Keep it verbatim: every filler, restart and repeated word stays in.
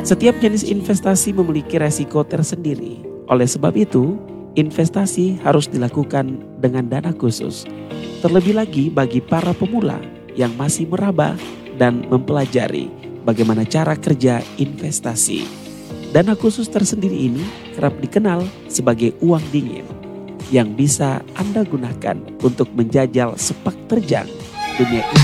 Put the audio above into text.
Setiap jenis investasi memiliki resiko tersendiri. Oleh sebab itu, investasi harus dilakukan dengan dana khusus. Terlebih lagi bagi para pemula yang masih meraba dan mempelajari bagaimana cara kerja investasi. Dana khusus tersendiri ini kerap dikenal sebagai uang dingin yang bisa Anda gunakan untuk menjajal sepak terjang dunia